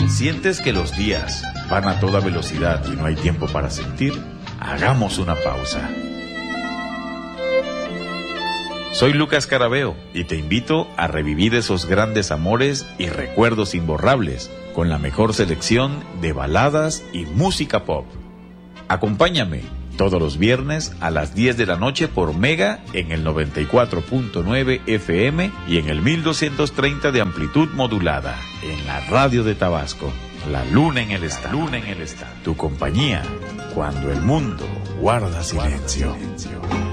¿Sientes que los días van a toda velocidad y no hay tiempo para sentir? Hagamos una pausa. Soy Lucas Carabeo y te invito a revivir esos grandes amores y recuerdos imborrables con la mejor selección de baladas y música pop. Acompáñame todos los viernes a las 10 de la noche por Mega en el 94.9 FM y en el 1230 de amplitud modulada en la radio de Tabasco. La Luna en el Estado. Tu compañía cuando el mundo guarda silencio.